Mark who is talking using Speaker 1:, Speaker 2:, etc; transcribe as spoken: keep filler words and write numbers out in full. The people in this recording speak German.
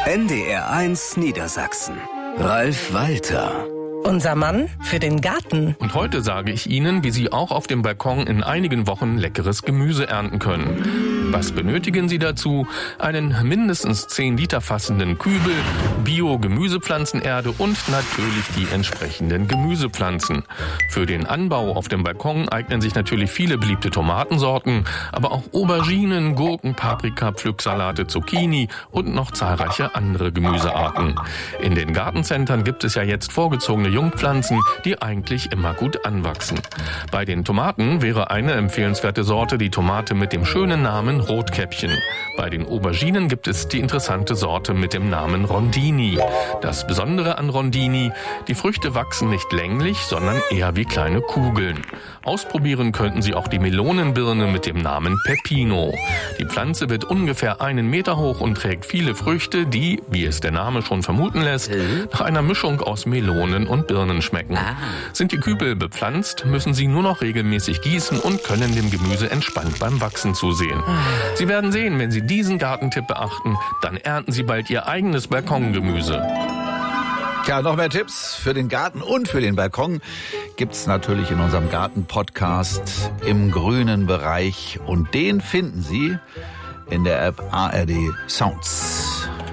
Speaker 1: N D R eins Niedersachsen. Ralf Walter.
Speaker 2: Unser Mann für den Garten.
Speaker 3: Und heute sage ich Ihnen, wie Sie auch auf dem Balkon in einigen Wochen leckeres Gemüse ernten können. Was benötigen Sie dazu? Einen mindestens zehn Liter fassenden Kübel, Bio-Gemüsepflanzenerde und natürlich die entsprechenden Gemüsepflanzen. Für den Anbau auf dem Balkon eignen sich natürlich viele beliebte Tomatensorten, aber auch Auberginen, Gurken, Paprika, Pflücksalate, Zucchini und noch zahlreiche andere Gemüsearten. In den Gartencentern gibt es ja jetzt vorgezogene Jungpflanzen, die eigentlich immer gut anwachsen. Bei den Tomaten wäre eine empfehlenswerte Sorte die Tomate mit dem schönen Namen Rotkäppchen. Bei den Auberginen gibt es die interessante Sorte mit dem Namen Rondini. Das Besondere an Rondini: die Früchte wachsen nicht länglich, sondern eher wie kleine Kugeln. Ausprobieren könnten Sie auch die Melonenbirne mit dem Namen Peppino. Die Pflanze wird ungefähr einen Meter hoch und trägt viele Früchte, die, wie es der Name schon vermuten lässt, nach einer Mischung aus Melonen und Birnen schmecken. Sind die Kübel bepflanzt, müssen Sie nur noch regelmäßig gießen und können dem Gemüse entspannt beim Wachsen zusehen. Sie werden sehen, wenn Sie diesen Gartentipp beachten, dann ernten Sie bald Ihr eigenes Balkongemüse.
Speaker 4: Tja, noch mehr Tipps für den Garten und für den Balkon gibt's natürlich in unserem Garten-Podcast im grünen Bereich. Und den finden Sie in der App A R D Sounds.